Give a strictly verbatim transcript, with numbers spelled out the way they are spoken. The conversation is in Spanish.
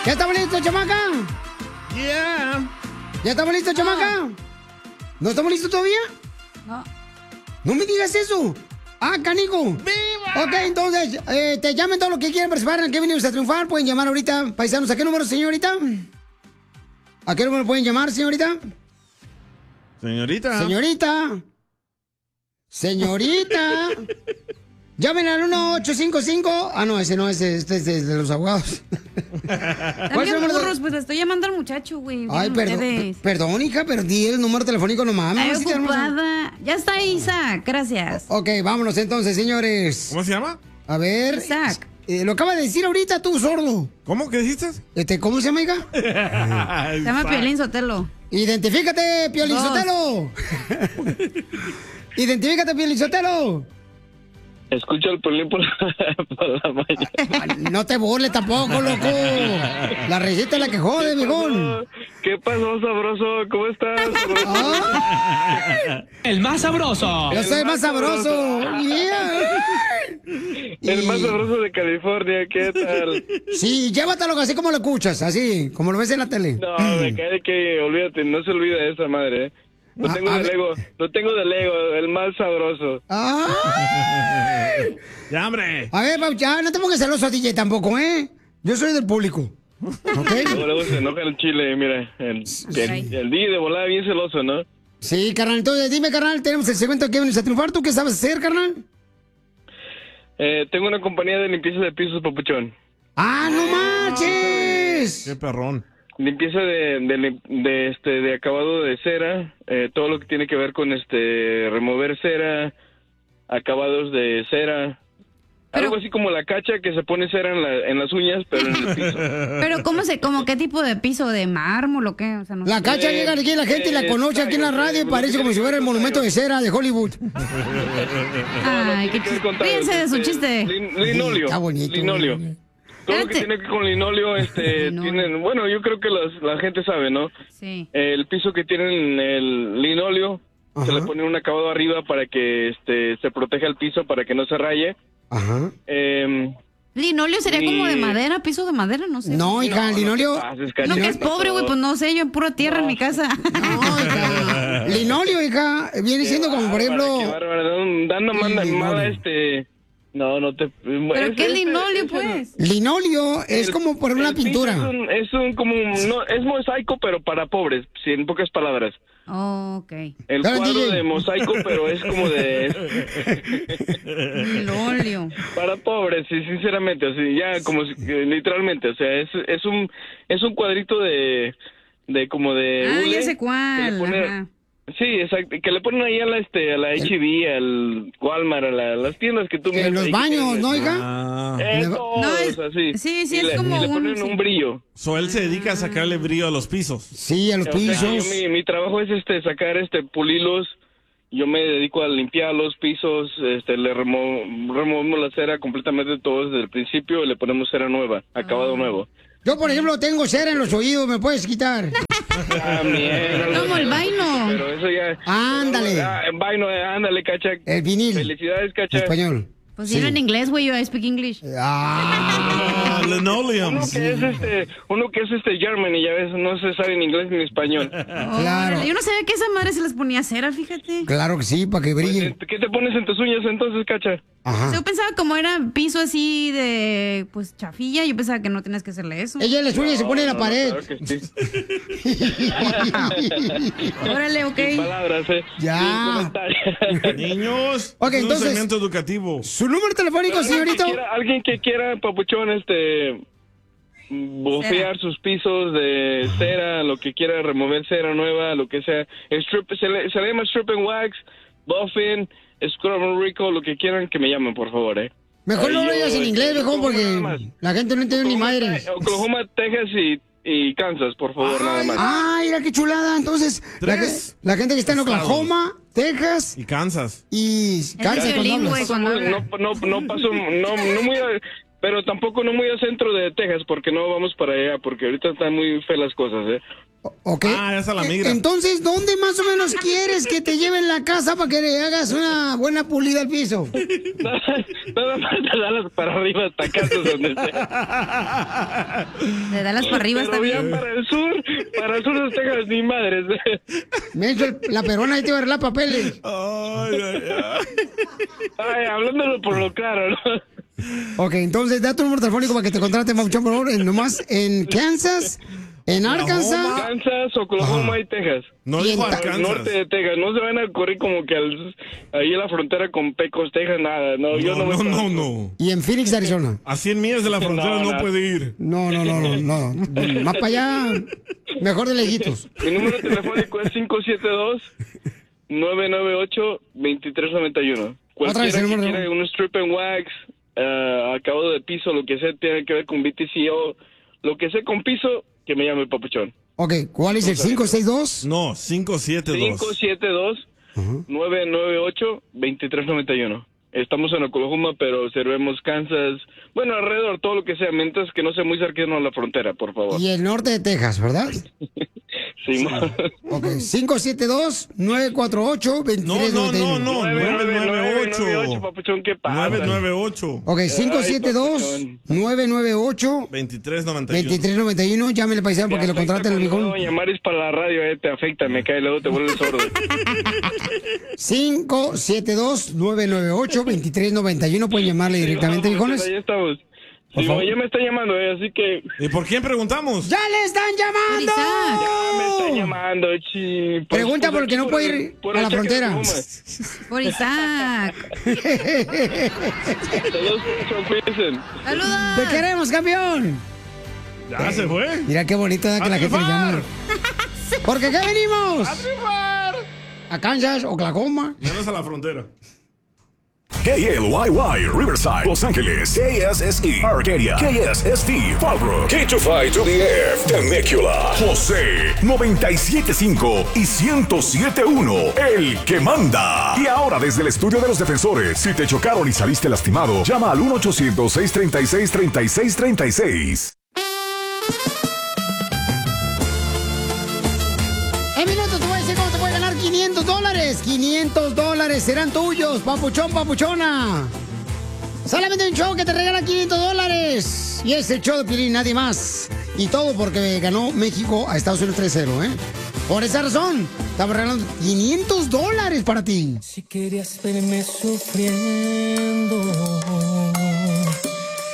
¿Ya estamos listos, chamaca? Yeah. ¿Ya estamos listos, no. chamaca? ¿No estamos listos todavía? No. No me digas eso. Ah, canico. ¡Viva! Ok, entonces, eh, te llamen todo lo que quieran participar en el que venimos a triunfar. Pueden llamar ahorita, paisanos. ¿A qué número, señorita? ¿A qué número pueden llamar, señorita? Señorita. Señorita. Señorita. Llamen al uno ocho cinco cinco. Ah, no, ese no, ese, este es de, de los abogados. También burros, pues le estoy llamando al muchacho, güey. Ay, perdón, per- perdón, hija, pero di el número telefónico nomás. Estoy ocupada. Ya está Isaac, gracias. Ok, vámonos entonces, señores. ¿Cómo se llama? A ver. Isaac. Eh, lo acaba de decir ahorita tú, sordo. ¿Cómo? ¿Qué dijiste? Este, ¿cómo se llama, hija? Se llama Piolín Sotelo. Identifícate, Piolín Sotelo. Identifícate, Piolín Sotelo. Escucho el Piolín por la, por la mañana. No te burles tampoco, loco. La receta es la que jode, viejón. ¿Qué pasó, sabroso? ¿Cómo estás? Ah. El más sabroso. Yo soy el más sabroso. Yeah. El más sabroso de California, ¿qué tal? Sí, llévatelo así como lo escuchas, así, como lo ves en la tele. No, me cae que, olvídate, no se olvida de esa madre, ¿eh? Lo tengo Ah, de Lego, lo tengo de Lego, el más sabroso. ¡Ay! ¡Ya, hombre! A ver, ya, no te pongas celoso, D J, tampoco, ¿eh? Yo soy del público. ¿Ok? Luego, luego se enoja el chile, mira. El, el, el D J de volada bien celoso, ¿no? Sí, carnal. Entonces, dime, carnal, tenemos el segmento que vienes a triunfar. ¿Tú qué sabes hacer, carnal? Eh, tengo una compañía de limpieza de pisos, papuchón. ¡Ah, no marches! ¡Qué perrón! Limpieza de, de, de, este, de acabado de cera, eh, todo lo que tiene que ver con este remover cera, acabados de cera, pero, algo así como la cacha que se pone cera en, la, en las uñas, pero en el piso. Pero ¿cómo se, como qué tipo de piso? ¿De mármol o qué? O sea, no La sé. cacha Eh, llega aquí, la gente eh, la conoce aquí en la radio y parece como si fuera el monumento de cera de Hollywood. Ay, qué chiste. Fíjense de su chiste. Lin, linoleo. Está bonito. Linoleo. Todo lo que Espérate. tiene que ver con linoleo, este, Linoleo. tienen, bueno, yo creo que las, la gente sabe, ¿no? Sí. El piso que tienen el linoleo, Ajá. se le pone un acabado arriba para que este se proteja el piso, para que no se raye. Ajá. Eh, Linoleo sería Ni- como de madera, piso de madera, no sé. No, hija, no, linoleo. no te pases, No, cariño, que es pobre, güey, pues no sé, yo en pura tierra en mi casa. No, hija. Linoleo, hija, viene Qué siendo como, por bárbara, ejemplo... qué bárbara, dan- dando manda, Linoleo. mala este... No, no te... ¿Pero qué es linoleo, pues? Linoleo es El- como por una el piso pintura. Es un, es un como un- no, es mosaico, pero para pobres, sí, en pocas palabras. Oh, ok. El Claro, cuadro D J. de mosaico, pero es como de... Linoleo. para pobres, sí, sinceramente, así, ya como si- eh, literalmente, o sea, es, es un es un cuadrito de de como de Ah, hule ya sé que cuál. le pone- Ajá. sí, exacto, que le ponen ahí a la este a la H E B, al Walmart, a la- las tiendas que tú miras En los ahí que baños, tienen, ¿no, hija? Ah. Eso, No, es- así. sí, sí, Y es le, como y le un- ponen sí. un brillo. So, él se dedica a sacarle brillo a los pisos. Sí, a los O sea, pisos. yo, mi, mi trabajo es este sacar este pulilos. Yo me dedico a limpiar los pisos, este le remo- removemos la cera completamente todo desde el principio y le ponemos cera nueva, acabado nuevo. Yo, por ejemplo, tengo cera en los oídos, ¿me puedes quitar? Ah, mierda. Como el vaino. Pero eso ya. Ándale. Ah, en vaino, eh, ándale, cacha. El vinil. Felicidades, En cacha. español. Pues Sí. dilo en inglés, güey, yo I speak English. Ah, Ah, linoleum. Uno que es este, uno que es este German y ya ves, no se sabe ni inglés ni español. Claro. Yo no sabía que esa madre se les ponía cera, fíjate. claro que sí, para que brille. ¿Qué te pones en tus uñas entonces, cacha? Ajá. Yo pensaba como era piso así de, pues, chafilla, yo pensaba que no tenías que hacerle eso. Ella le sueña y se pone en la No, pared. Claro que sí. Órale, ok. Sin palabras, eh. Ya. Sin comentarios. Niños, Ok, es un entonces- segmento educativo. ¿Su número telefónico, señorito? Alguien que quiera- Alguien que quiera, papuchón, este, bofear sus pisos de cera, lo que quiera, remover cera nueva, lo que sea. Strip, se, le, se le llama strip and wax, buffing, scrub and rico, lo que quieran, que me llamen, por favor, eh. Mejor no Ay, lo yo, digas en eh, inglés, mejor, Oklahoma nada porque más. la gente no entiende ni madre. Oklahoma, Texas y, y Kansas, por favor, nada más. Ay, mira qué chulada. Entonces, la, Tres que- la gente que está en estados. Oklahoma, Texas Y Kansas. y Kansas, Violín, cuando güey, hablas. cuando habla. No, no, no paso, no, no muy, a- pero tampoco no muy al centro de Texas, porque no vamos para allá, porque ahorita están muy feas las cosas, eh. Ok. Ah, esa la migra. Entonces, ¿dónde más o menos quieres que te lleven la casa para que le hagas una buena pulida al piso? Nada más de Dallas para arriba hasta casa donde sea. De Dallas para arriba Pero está bien bien. para el sur, para el sur no tengas ni madres. Me hizo el- la perona ahí te va a arreglar papeles. Ay, ay, ay. Ay, hablándolo por lo claro, ¿no? Ok, entonces da tu número telefónico para que te contraten, Papuchón, por favor, en- nomás en Kansas, en Arkansas. Kansas, Oklahoma y Texas. No Y dijo en ta- Al Arkansas. norte de Texas. No se van a correr como que al, ahí en la frontera con Pecos, Texas, nada. No, yo no, No, me no, no, paso. no. Y en Phoenix, Arizona. A cien millas de la frontera No, no, no. puede ir. No, no, no, no, no. Más para allá, mejor de lejitos. Mi número telefónico es cinco siete dos, nueve nueve ocho, dos tres nueve uno. Otra vez Cualquiera el que número. quiera un strip and wax, uh, acabado de piso, lo que sea, tiene que ver con B T C O, lo que sea con piso, que me llame Papuchón. Ok, ¿cuál es el cinco seis dos? No, cinco siete cinco dos. siete dos, nueve nueve ocho, dos tres nueve uno. Estamos en Oklahoma, pero servemos Kansas, bueno, alrededor, todo lo que sea, mientras que no sea muy cercano a la frontera, por favor. Y el norte de Texas, ¿verdad? Sí, mo- Ok, cinco siete dos, nueve cuatro ocho, dos No, tres no, nueve no, uno. no. nueve nueve nueve nueve nueve ocho, Papuchón, ¿qué pasa? nueve nueve ocho. Ok, cinco siete dos, nueve nueve ocho, veintitrés noventa y uno. dos tres nueve uno. Llámele, paisano, porque Me lo afecta contraten el cuando mijón. luego llamar es para la radio, eh, te afecta, me cae, luego te vuelves sordo. cinco siete dos, nueve nueve ocho, dos tres nueve uno. Pueden llamarle directamente, No, pues, mijones. ahí estamos. Por Sí, favor. ya me está llamando, eh, así que ¿Y por quién preguntamos? ¡Ya le están llamando! Isaac. ya me está llamando, chi. Pues, Pregunta pues, por qué aquí no puede ir el- por a el la cheque de frontera. Oklahoma. Por Isaac. Saludos, mucho, cuídense. ¡Saludos! ¡Te queremos, campeón! Ya se fue. Mira qué bonito da que ¡A la gente le triunfar! llama. ¿Porque qué venimos? A Kansas, Oklahoma. Menos a la frontera. K L Y Y, Riverside, Los Ángeles, K S S E, Arcadia, K S S T, Fallbrook, K two five to the F, Temecula, José, noventa y siete punto cinco y ciento siete punto uno, el que manda. Y ahora desde el estudio de los defensores, si te chocaron y saliste lastimado, llama al uno ochocientos, seis treinta y seis, treinta y seis treinta y seis. En minutos te voy a decir cómo te puedes ganar quinientos dólares. quinientos dólares serán tuyos, papuchón, papuchona. Solamente un show que te regala quinientos dólares. Y es el show de Piolín, nadie más. Y todo porque ganó México a Estados Unidos tres cero, ¿eh? Por esa razón, estamos regalando quinientos dólares para ti. Si querías verme sufriendo,